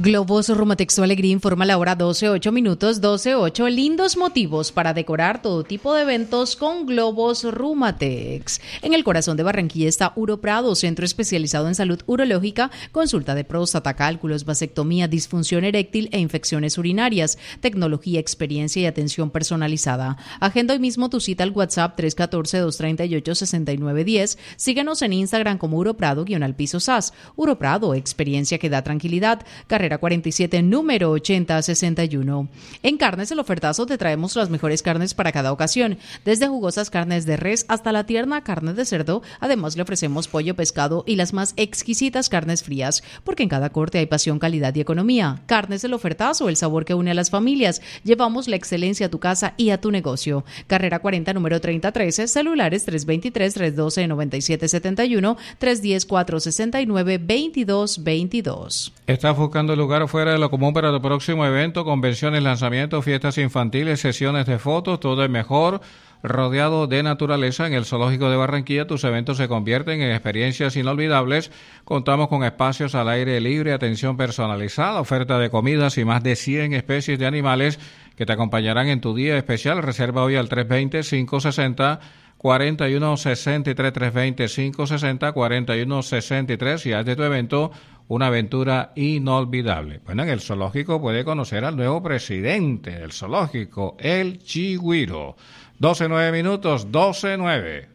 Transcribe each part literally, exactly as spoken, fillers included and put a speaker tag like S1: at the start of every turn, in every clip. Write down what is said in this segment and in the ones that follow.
S1: Globos Rumatex Tu Alegría informa la hora doce, ocho minutos, doce, ocho. Lindos motivos para decorar todo tipo de eventos con globos Rumatex. En el corazón de Barranquilla está Uroprado, centro especializado en salud urológica, consulta de próstata, cálculos, vasectomía, disfunción eréctil e infecciones urinarias, tecnología, experiencia y atención personalizada. Agenda hoy mismo tu cita al WhatsApp tres uno cuatro, dos tres ocho, seis nueve uno cero. Síguenos en Instagram como Uroprado guión al piso S A S. Uroprado, experiencia que da tranquilidad. Carrera cuarenta y siete, número ochenta sesenta y uno. En Carnes El Ofertazo te traemos las mejores carnes para cada ocasión, desde jugosas carnes de res hasta la tierna carne de cerdo. Además le ofrecemos pollo, pescado y las más exquisitas carnes frías, porque en cada corte hay pasión, calidad y economía. Carnes El Ofertazo, el sabor que une a las familias. Llevamos la excelencia a tu casa y a tu negocio. Carrera cuarenta, número treinta trece, celulares tres dos tres, tres uno dos, nueve siete siete uno, tres uno cero, cuatro seis nueve, dos dos dos dos.
S2: ¿Estás buscando lugar fuera de lo común para tu próximo evento? Convenciones, lanzamientos, fiestas infantiles, sesiones de fotos, todo es mejor. Rodeado de naturaleza en el Zoológico de Barranquilla, tus eventos se convierten en experiencias inolvidables. Contamos con espacios al aire libre, atención personalizada, oferta de comidas y más de cien especies de animales que te acompañarán en tu día especial. Reserva hoy al tres dos cero, cinco seis cero, cuatro uno seis tres, tres dos cero, cinco seis cero, cuatro uno seis tres y haz de tu evento una aventura inolvidable. Bueno, en el zoológico puede conocer al nuevo presidente del zoológico, el Chigüiro. doce nueve minutos, doce nueve.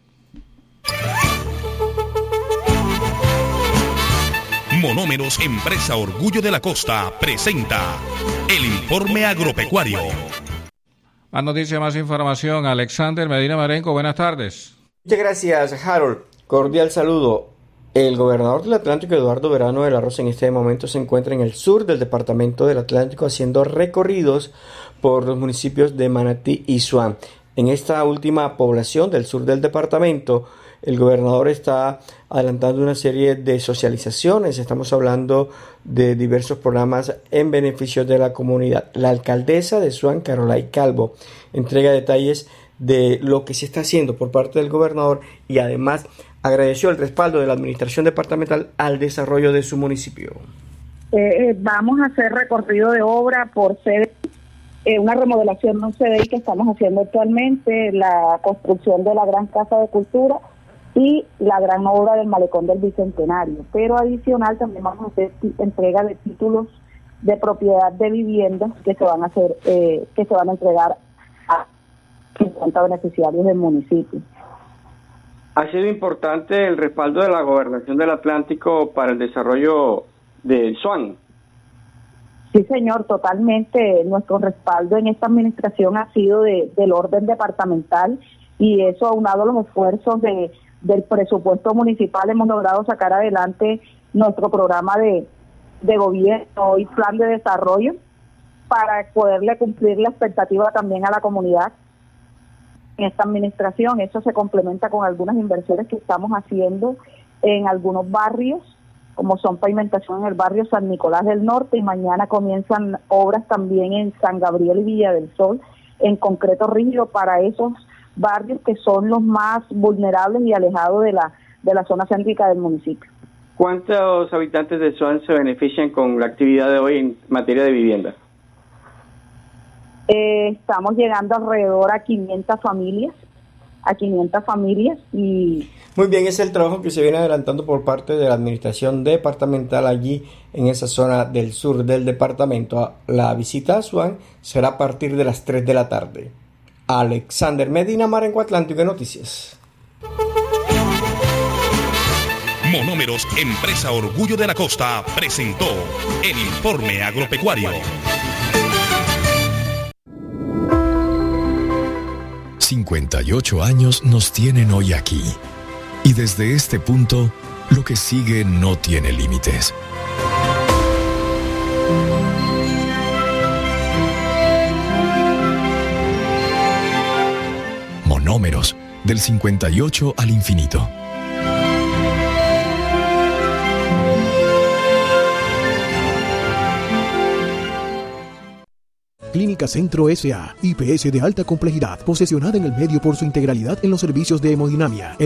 S3: Monómeros, empresa Orgullo de la Costa, presenta el informe agropecuario.
S2: Más noticias, más información. Alexander Medina Marenco, buenas tardes.
S4: Muchas gracias, Harold. Cordial saludo. El gobernador del Atlántico, Eduardo Verano de la Rosa, en este momento se encuentra en el sur del departamento del Atlántico haciendo recorridos por los municipios de Manatí y Suán. En esta última población del sur del departamento, el gobernador está adelantando una serie de socializaciones. Estamos hablando de diversos programas en beneficio de la comunidad. La alcaldesa de Suán, Carolay Calvo, entrega detalles de lo que se está haciendo por parte del gobernador y además agradeció el respaldo de la administración departamental al desarrollo de su municipio.
S5: Eh, vamos a hacer recorrido de obra por sede, eh, una remodelación de un C D I que estamos haciendo actualmente, la construcción de la Gran Casa de Cultura y la gran obra del Malecón del Bicentenario. Pero adicional también vamos a hacer t- entrega de títulos de propiedad de viviendas que se van a hacer, eh, que se van a entregar a cincuenta beneficiarios del municipio.
S4: Ha sido importante el respaldo de la Gobernación del Atlántico para el desarrollo del Suán.
S5: Sí, señor, totalmente. Nuestro respaldo en esta administración ha sido de, del orden departamental y eso aunado a los esfuerzos de, del presupuesto municipal hemos logrado sacar adelante nuestro programa de, de gobierno y plan de desarrollo para poderle cumplir la expectativa también a la comunidad. En esta administración, eso se complementa con algunas inversiones que estamos haciendo en algunos barrios, como son pavimentación en el barrio San Nicolás del Norte, y mañana comienzan obras también en San Gabriel y Villa del Sol, en concreto rígido para esos barrios que son los más vulnerables y alejados de la de la zona céntrica del municipio.
S4: ¿Cuántos habitantes de Suán se benefician con la actividad de hoy en materia de vivienda?
S5: Eh, estamos llegando alrededor a quinientas familias, a quinientas familias y...
S4: Muy bien, ese es el trabajo que se viene adelantando por parte de la administración departamental allí en esa zona del sur del departamento. La visita a Suán será a partir de las tres de la tarde. Alexander Medina, Marenco Atlántico, Noticias.
S3: Monómeros, empresa Orgullo de la Costa, presentó el informe agropecuario.
S6: cincuenta y ocho años nos tienen hoy aquí. Y desde este punto, lo que sigue no tiene límites. Monómeros, del cincuenta y ocho al infinito.
S7: Clínica Centro S A, I P S de alta complejidad, posesionada en el medio por su integralidad en los servicios de hemodinamia,